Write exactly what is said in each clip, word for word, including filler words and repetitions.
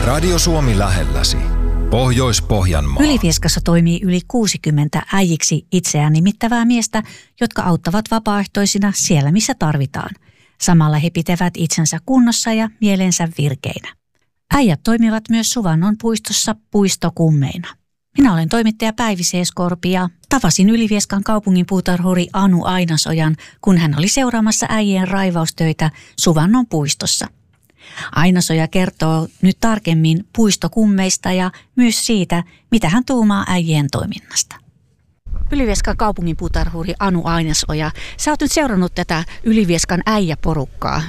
Radio Suomi lähelläsi. Pohjois-Pohjanmaa. Ylivieskassa toimii yli kuusikymmentä äijiksi itseään nimittävää miestä, jotka auttavat vapaaehtoisina siellä, missä tarvitaan. Samalla he pitävät itsensä kunnossa ja mielensä virkeinä. Äijät toimivat myös Suvannon puistossa puistokummeina. Minä olen toimittaja Päivi Seeskorpi ja tapasin Ylivieskan kaupungin puutarhuri Anu Ainasojan, kun hän oli seuraamassa äijien raivaustöitä Suvannon puistossa. Ainasoja kertoo nyt tarkemmin puistokummeista ja myös siitä, mitä hän tuumaa äijien toiminnasta. Ylivieskan kaupungin puutarhuri Anu Ainasoja, sä oot nyt seurannut tätä Ylivieskan äijäporukkaa.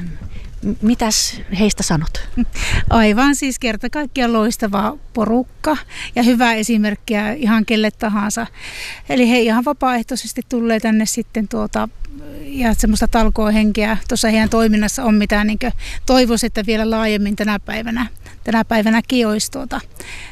Mitäs heistä sanot? Aivan, siis kerta kaikkiaan loistava porukka ja hyvä esimerkkiä ihan kelle tahansa. Eli he ihan vapaaehtoisesti tulee tänne sitten tuota, ja semmoista talkoohenkeä tuossa heidän toiminnassa on, mitä niin toivoisin, että vielä laajemmin tänä päivänä, tänä päivänäkin olisi tuota,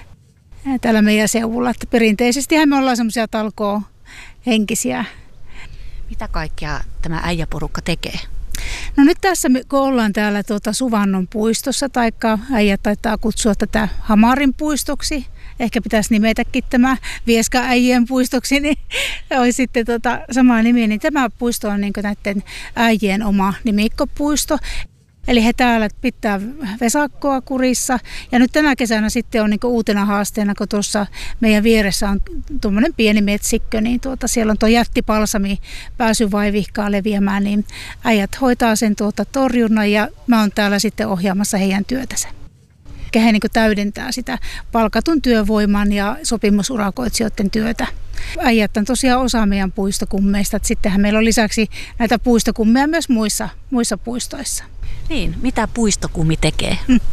täällä meidän seudulla. Että perinteisesti me ollaan semmoisia talkoohenkisiä. Mitä kaikkea tämä äijäporukka tekee? No nyt tässä, kun ollaan täällä tuota Suvannon puistossa, taikka äijät taitaa kutsua tätä Hamarin puistoksi, ehkä pitäisi nimetäkin tämä Vieska-äijien puistoksi, niin olisi sitten tuota sama nimi, niin tämä puisto on niin kuin näiden äijien oma nimikkopuisto. Eli he täällä pitää vesakkoa kurissa ja nyt tänä kesänä sitten on niin kuin uutena haasteena, kun tuossa meidän vieressä on tuommoinen pieni metsikkö, niin tuota, siellä on tuo jättipalsami pääsy vaivihkaa leviämään, niin äijät hoitaa sen tuota torjunnan ja mä oon täällä sitten ohjaamassa heidän työtänsä. He niin kuin täydentää sitä palkatun työvoiman ja sopimusurakoitsijoiden työtä. Äijät on tosiaan osa meidän puistokummeista, että sittenhän meillä on lisäksi näitä puistokummeja myös muissa, muissa puistoissa. Niin, mitä puistokummi tekee?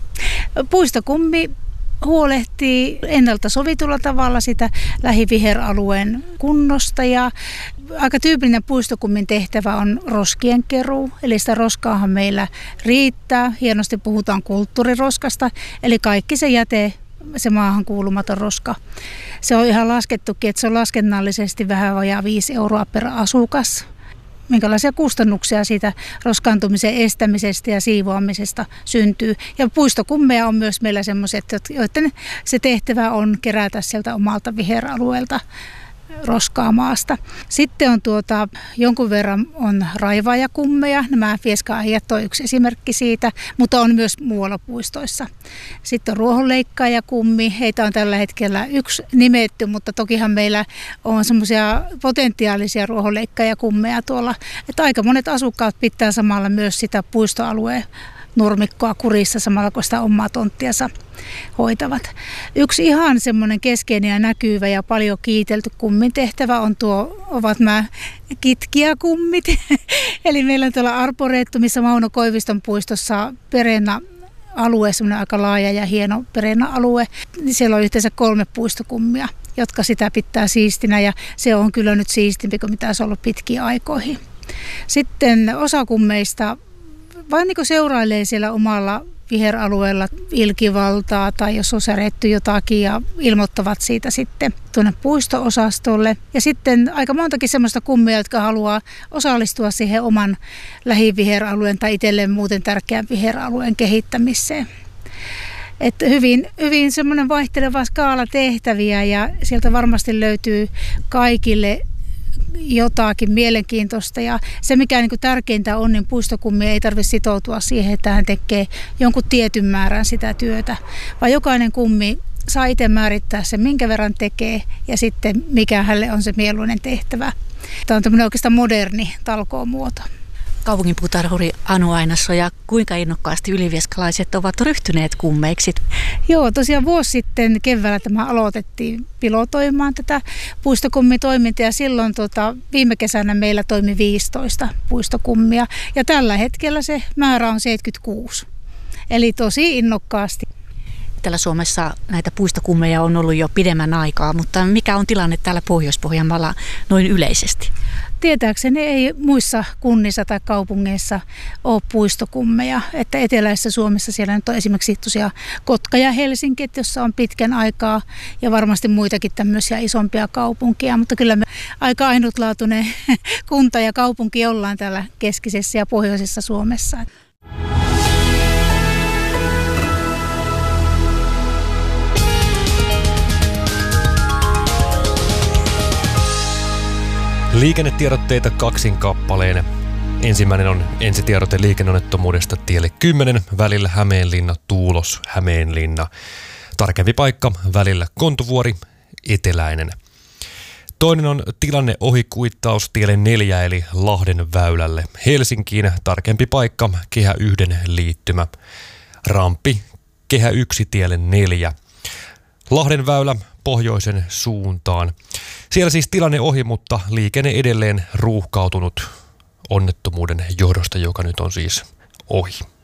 Puistokummi huolehtii ennalta sovitulla tavalla sitä lähiviheralueen kunnosta ja aika tyypillinen puistokummin tehtävä on roskien keruu. Eli sitä roskaahan meillä riittää. Hienosti puhutaan kulttuuriroskasta, eli kaikki se jäte, se maahan kuulumaton roska. Se on ihan laskettukin, että se on laskennallisesti vähän vajaa viisi euroa per asukas. Minkälaisia kustannuksia siitä roskaantumisen estämisestä ja siivoamisesta syntyy. Ja puistokummeja on myös meillä sellaiset, joiden se tehtävä on kerätä sieltä omalta viheralueelta roskaa maasta. Sitten on tuota, jonkun verran on raivaajakummeja. Nämä Vieska-äijät on yksi esimerkki siitä, mutta on myös muualla puistoissa. Sitten on ruohonleikkaajakummi. Heitä on tällä hetkellä yksi nimetty, mutta tokihan meillä on semmoisia potentiaalisia ruohonleikkaajakummeja tuolla. Että aika monet asukkaat pitää samalla myös sitä puistoalueen nurmikkoa kurissa samalla kun sitä omaa tonttiansa hoitavat. Yksi ihan semmoinen keskeinen ja näkyvä ja paljon kiitelty kummin tehtävä on tuo, ovat nämä kitkiäkummit. Eli meillä on tuolla Arboretum, missä Mauno Koiviston puistossa Perenna-alue, semmoinen aika laaja ja hieno Perenna-alue. Siellä on yhteensä kolme puistokummia, jotka sitä pitää siistinä ja se on kyllä nyt siistimpi kuin mitä se on ollut pitkiin aikoihin. Sitten osa kummeista vaan niin seurailee siellä omalla viheralueella ilkivaltaa tai jos on säretty jotakin ja ilmoittavat siitä sitten tuonne puisto-osastolle. Ja sitten aika montakin semmoista kummia, jotka haluaa osallistua siihen oman lähiviheralueen tai itselleen muuten tärkeän viheralueen kehittämiseen. Että hyvin, hyvin semmoinen vaihteleva skaala tehtäviä ja sieltä varmasti löytyy kaikille jotakin mielenkiintoista ja se mikä niin kuin tärkeintä on, niin puistokummi ei tarvitse sitoutua siihen, että hän tekee jonkun tietyn määrän sitä työtä, vaan jokainen kummi saa itse määrittää sen, minkä verran tekee ja sitten mikä hänelle on se mieluinen tehtävä. Tämä on tämmöinen oikeastaan moderni talkoomuoto. Kaupunginpuutarhuri Anu Ainasoja, kuinka innokkaasti ylivieskalaiset ovat ryhtyneet kummeiksi? Joo, tosiaan vuosi sitten keväällä tämä aloitettiin pilotoimaan tätä puistokummitoimintaa ja silloin tota, viime kesänä meillä toimi viisitoista puistokummia ja tällä hetkellä se määrä on seitsemänkymmentäkuusi, eli tosi innokkaasti. Täällä Suomessa näitä puistokummeja on ollut jo pidemmän aikaa, mutta mikä on tilanne täällä Pohjois-Pohjanmaalla noin yleisesti? Tietääkseni ei muissa kunnissa tai kaupungeissa ole puistokummeja. Että eteläisessä Suomessa siellä nyt on esimerkiksi tosiaan Kotka ja Helsinki, jossa on pitkän aikaa ja varmasti muitakin tämmöisiä isompia kaupunkia. Mutta kyllä me aika ainutlaatuinen kunta ja kaupunki ollaan täällä keskisessä ja pohjoisessa Suomessa. Liikennetiedotteita kaksin kappaleen. Ensimmäinen on ensitiedote liikenneonnettomuudesta tielle kymmenen välillä Hämeenlinna-Tuulos, Hämeenlinna. Tarkempi paikka välillä Kontuvuori, Eteläinen. Toinen on tilanne ohikuittaus tielle neljä eli Lahden väylälle Helsinkiin. Tarkempi paikka Kehä yhden liittymä. Rampi Kehä yksi tielle neljä. Lahden väylä pohjoisen suuntaan. Siellä siis tilanne ohi, mutta liikenne edelleen ruuhkautunut onnettomuuden johdosta, joka nyt on siis ohi.